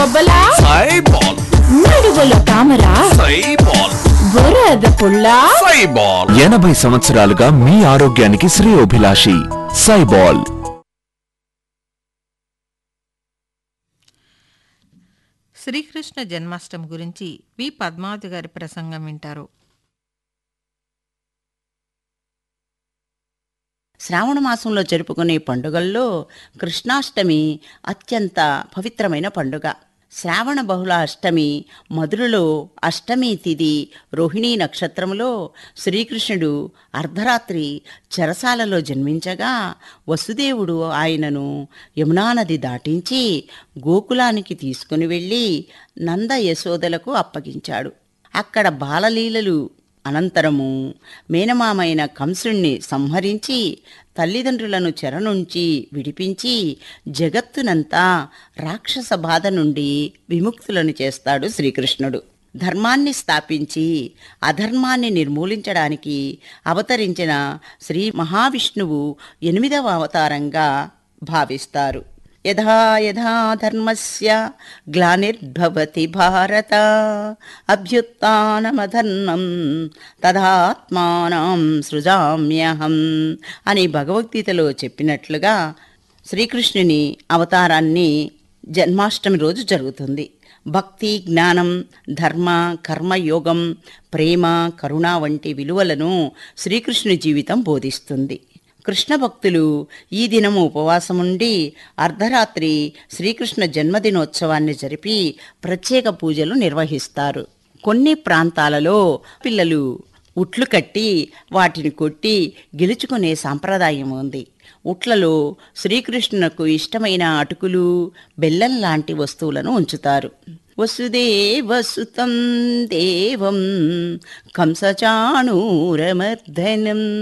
బొబ్బలా సైబాల్, నడువులో తామరా సైబాల్, బురద పుల్లా సైబాల్. 80 సంవత్సరాలుగా మీ ఆరోగ్యానికి శ్రేయోభిలాషి సైబాల్. శ్రీకృష్ణ జన్మాష్టమి గురించి వి పద్మావతి గారి ప్రసంగం వింటారు. శ్రావణ మాసంలో జరుపుకునే పండుగల్లో కృష్ణాష్టమి అత్యంత పవిత్రమైన పండుగ. శ్రావణ బహుళ అష్టమి మధురలో అష్టమి తిథి రోహిణీ నక్షత్రములో శ్రీకృష్ణుడు అర్ధరాత్రి చెరసాలలో జన్మించగా వసుదేవుడు ఆయనను యమునా నది దాటించి గోకులానికి తీసుకుని వెళ్ళి నంద యశోదలకు అప్పగించాడు. అక్కడ బాలలీలలు అనంతరము మేనమామైన కంసుణ్ణి సంహరించి తల్లిదండ్రులను చెర నుంచి విడిపించి జగత్తునంతా రాక్షస బాధ నుండి విముక్తులను చేస్తాడు శ్రీకృష్ణుడు. ధర్మాన్ని స్థాపించి అధర్మాన్ని నిర్మూలించడానికి అవతరించిన శ్రీ మహావిష్ణువు 8వ అవతారంగా భావిస్తారు. యథా యథా ధర్మస్య గ్లానిర్భవతి భారత అభ్యుత్థానమధర్మం తదాత్మానం సృజామ్యహం అని భగవద్గీతలో చెప్పినట్లుగా శ్రీకృష్ణుని అవతారాన్ని జన్మాష్టమి రోజు జరుగుతుంది. భక్తి, జ్ఞానం, ధర్మ, కర్మయోగం, ప్రేమ, కరుణ వంటి విలువలను శ్రీకృష్ణుని జీవితం బోధిస్తుంది. కృష్ణ భక్తులు ఈ దినము ఉపవాసముండి అర్ధరాత్రి శ్రీకృష్ణ జన్మదినోత్సవాన్ని జరిపి ప్రత్యేక పూజలు నిర్వహిస్తారు. కొన్ని ప్రాంతాలలో పిల్లలు ఉట్లు కట్టి వాటిని కొట్టి గెలుచుకునే సాంప్రదాయం ఉంది. ఉట్లలో శ్రీకృష్ణునకు ఇష్టమైన అటుకులు, బెల్లం లాంటి వస్తువులను ఉంచుతారు. వసుదేవసుతం దేవం కంసచాణూరమర్దనం